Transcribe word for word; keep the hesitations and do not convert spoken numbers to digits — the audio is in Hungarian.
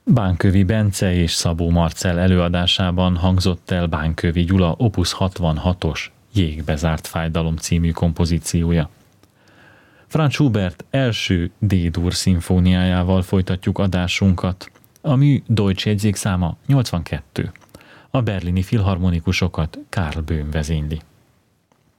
Bánkövi Bence és Szabó Marcell előadásában hangzott el Bánkövi Gyula Opus hatvanhatos Jégbezárt fájdalom című kompozíciója. Franz Schubert első D-dur szimfóniájával folytatjuk adásunkat. A mű Deutsch jegyzékszáma nyolcvankettő. A berlini filharmonikusokat Karl Böhm vezényli.